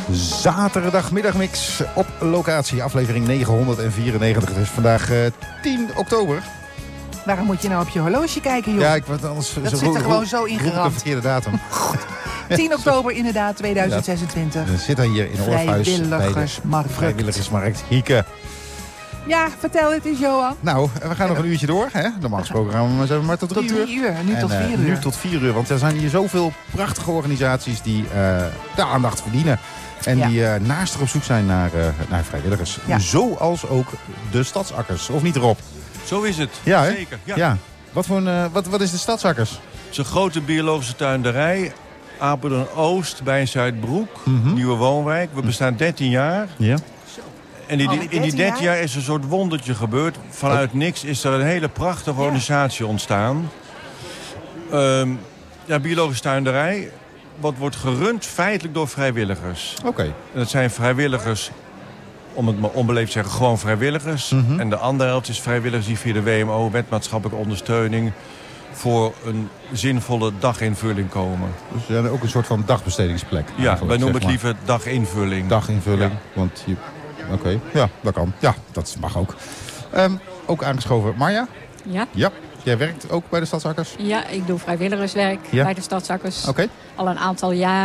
Zaterdagmiddagmix op locatie, aflevering 994. Het is vandaag 10 oktober. Waarom moet je nou op je horloge kijken, joh? Ja, ik word anders... Dat zit er gewoon zo ingeramd. Een verkeerde datum. 10 oktober inderdaad, 2026. We zitten hier in Orpheus bij de Vrijwilligersmarkt Hieke. Ja, vertel het eens, Johan. Nou, we gaan nog een uurtje door. Hè? Normaal gesproken gaan we maar tot 3 uur. Tot 3 uur, nu tot 4 uur. Nu tot 4 uur, want er zijn hier zoveel prachtige organisaties die de aandacht verdienen. En die naastig op zoek zijn naar vrijwilligers. Ja. Zoals ook de Stadsakkers, of niet, Rob? Zo is het, ja, zeker. Ja. Wat is de Stadsakkers? Het is een grote biologische tuinderij. Apeldoorn Oost bij Zuidbroek, nieuwe woonwijk. We bestaan 13 jaar. Ja. En in die 13 jaar is een soort wondertje gebeurd. Vanuit niks is er een hele prachtige organisatie ontstaan. Biologische tuinderij. Wat wordt gerund feitelijk door vrijwilligers. Oké. En dat zijn vrijwilligers, om het maar onbeleefd te zeggen, gewoon vrijwilligers. En de andere helft is vrijwilligers die via de WMO, wet maatschappelijke ondersteuning, voor een zinvolle daginvulling komen. Dus ook een soort van dagbestedingsplek. Ja, wij noemen het liever daginvulling. Daginvulling, want oké, ja, dat kan. Ja, dat mag ook. Ook aangeschoven Marja? Ja. Ja. Jij werkt ook bij de Stadsakkers? Ja, ik doe vrijwilligerswerk bij de Stadsakkers. Oké. Al een aantal jaar.